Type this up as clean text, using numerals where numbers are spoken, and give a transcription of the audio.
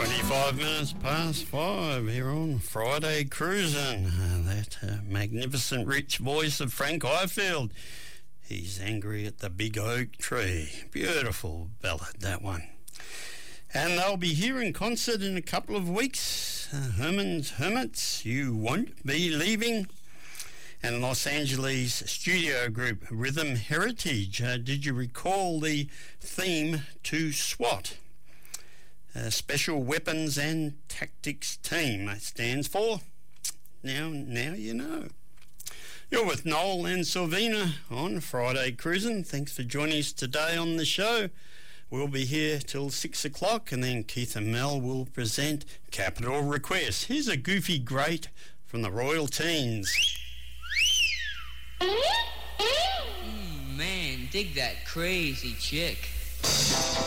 25 minutes past 5 here on Friday Cruising. That magnificent rich voice of Frank Ifield. He's angry at the big oak tree. Beautiful ballad, that one. And they'll be here in concert in a couple of weeks. Herman's Hermits, You Won't Be Leaving. And Los Angeles studio group Rhythm Heritage. Did you recall the theme to SWAT? Special Weapons and Tactics Team, that stands for. Now you know. You're with Noel and Sylvina on Friday Cruising. Thanks for joining us today on the show. We'll be here till 6 o'clock, and then Keith and Mel will present Capital Request. Here's a goofy great from the Royal Teens. Man, dig that crazy chick.